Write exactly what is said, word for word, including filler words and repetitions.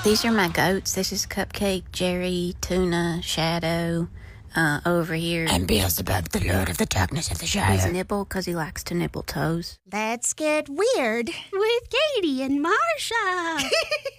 These are my goats. This is Cupcake, Jerry, Tuna, Shadow, uh, over here. And Beelzebub, the Lord of the Darkness of the Shire. He's Nibble because he likes to nibble toes. Let's get weird with Katie and Marsha.